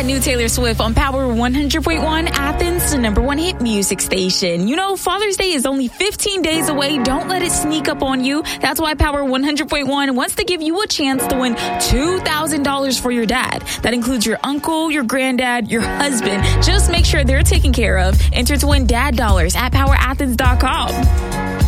that new Taylor Swift on Power 100.1, Athens, the #1 hit music station. You know, Father's Day is only 15 days away. Don't let it sneak up on you. That's why Power 100.1 wants to give you a chance to win $2,000 for your dad. That includes your uncle, your granddad, your husband. Just make sure they're taken care of. Enter to win dad dollars at powerathens.com.